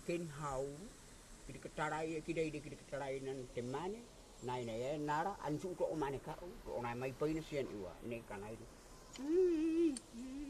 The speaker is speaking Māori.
ken hau kiri katarai kidai de kiri katarai nan temane nai nai nara ansu to mane ka to nai mai paina sian iwa ne kanai